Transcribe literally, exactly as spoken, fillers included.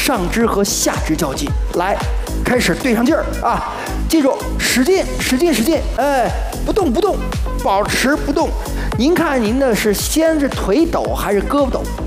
上肢和下肢交接。来，开始对上劲儿啊！记住，使劲，使劲，使劲！哎，不动，不动，保持不动。您看您的是先是腿抖还是胳膊抖？